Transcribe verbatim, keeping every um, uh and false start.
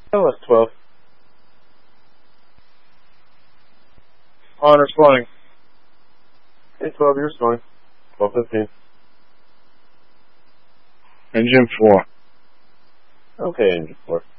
L S twelve. On responding. A twelve, you're responding. twelve fifteen. Engine four. Okay, engine four.